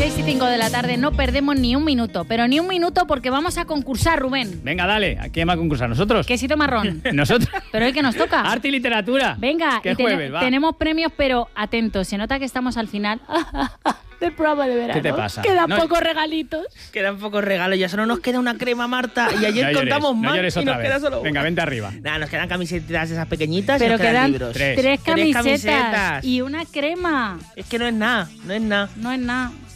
6:05 de la tarde, no perdemos ni un minuto, pero ni un minuto porque vamos a concursar, Rubén. Venga, dale. ¿A quién va a concursar? ¿Nosotros? Quesito marrón. ¿Nosotros? Pero hoy que nos toca. Arte y literatura. Venga, ¿Qué y jueves, va? tenemos premios, pero atentos, se nota que estamos al final del programa de verano. ¿Qué te pasa? Quedan No- pocos regalitos. Quedan pocos regalos, ya solo nos queda una crema, Marta. Y ayer No llores, contamos no más llores y otra nos vez. queda solo una. Venga, vente arriba. Nada, nos quedan camisetas esas pequeñitas y Pero nos quedan quedan libros. Tres. tres Tres camisetas camisetas. y una crema. Es que no es nada, no es nada. No es nada.